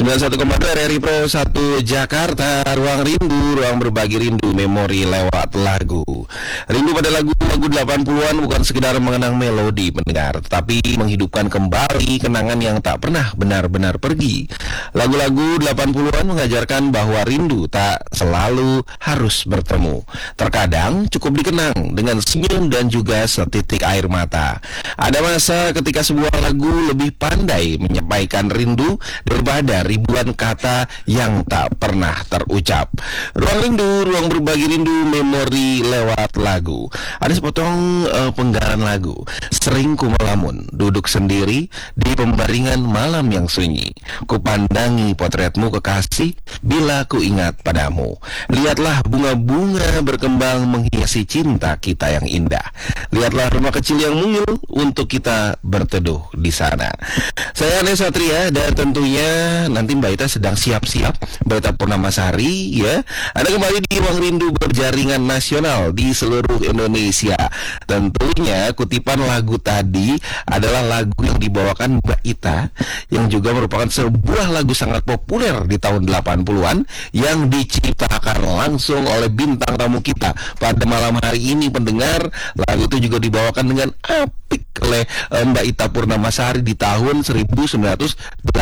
91,2 RRI Pro 1 Jakarta. Ruang rindu, ruang berbagi rindu, memori lewat lagu. Rindu pada lagu-lagu 80-an bukan sekedar mengenang melodi pendengar, tetapi menghidupkan kembali kenangan yang tak pernah benar-benar pergi. Lagu-lagu 80-an mengajarkan bahwa rindu tak selalu harus bertemu. Terkadang cukup dikenang dengan senyum dan juga setitik air mata. Ada masa ketika sebuah lagu lebih pandai menyampaikan rindu daripada ribuan kata yang tak pernah terucap. Ruang rindu, ruang berbagi rindu, memori lewat lagu. Ada sepotong penggalan lagu. Sering ku melamun, duduk sendiri di pembaringan malam yang sunyi. Kupandangi potretmu kekasih, bila ku ingat padamu. Lihatlah bunga-bunga berkembang menghiasi cinta kita yang indah. Lihatlah rumah kecil yang mungil untuk kita berteduh di sana. Saya Ane Satria dan tentunya nanti Mbak Ita sedang siap-siap, Mbak Ita Purnamasari ya. Anda kembali di Ruang Rindu berjaringan nasional di seluruh Indonesia. Tentunya kutipan lagu tadi adalah lagu yang dibawakan Mbak Ita, yang juga merupakan sebuah lagu sangat populer di tahun 80-an yang diciptakan langsung oleh bintang tamu kita pada malam hari ini pendengar. Lagu itu juga dibawakan dengan apik oleh Mbak Ita Purnamasari di tahun 1989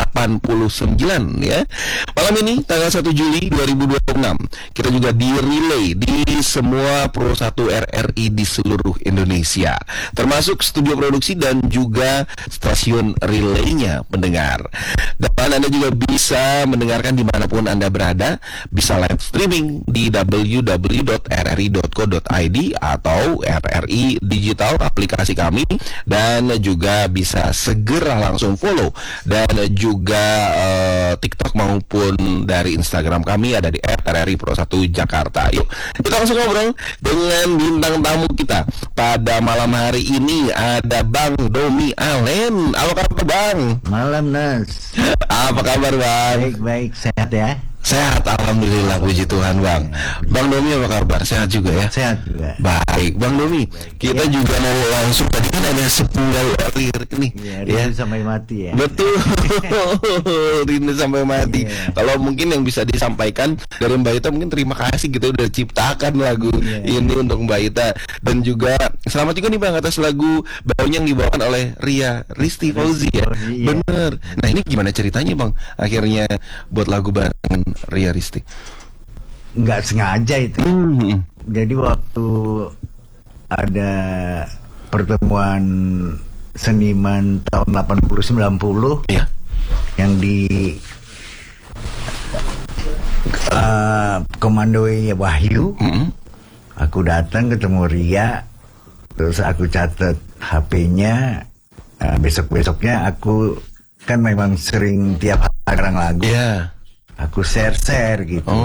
ya. Malam ini tanggal 1 Juli 2026 kita juga di-relay di semua Pro 1 RRI di seluruh Indonesia, termasuk studio produksi dan juga stasiun relaynya pendengar. Dan Anda juga bisa mendengarkan dimanapun Anda berada, bisa live streaming di www.rri.co.id atau RRI Digital aplikasi kami, dan juga bisa segera langsung follow dan juga TikTok maupun dari Instagram kami ada di @RRI Pro 1 Jakarta. Yuk kita langsung ngobrol dengan bintang tamu kita pada malam hari ini. Ada Bang Domi Alen. Apa kabar Bang? Malam Nas. Apa kabar Bang? Baik, sehat ya? Sehat, alhamdulillah, puji Tuhan Bang. Bang Domi apa kabar? Sehat juga ya? Sehat juga. Baik, Bang Domi, kita juga mau langsung, tadi kan ada sepenggal lirik nih ya, rindu sampai mati ya. Betul. Rindu sampai mati. Kalau mungkin yang bisa disampaikan dari Mbak Ita, mungkin terima kasih gitu udah ciptakan lagu ini untuk Mbak Ita. Dan juga selamat juga nih Bang atas lagu barunya yang dibawakan oleh Ria Risti Fauzi ya. Bener. Nah ini gimana ceritanya Bang akhirnya buat lagu bareng Ria Risti? Nggak sengaja itu. Jadi waktu ada pertemuan seniman tahun 80-90 yang di komandoi Wahyu, aku datang ketemu Ria, terus aku catat HP-nya. Besok-besoknya aku kan memang sering tiap hari lagu. Aku share gitu.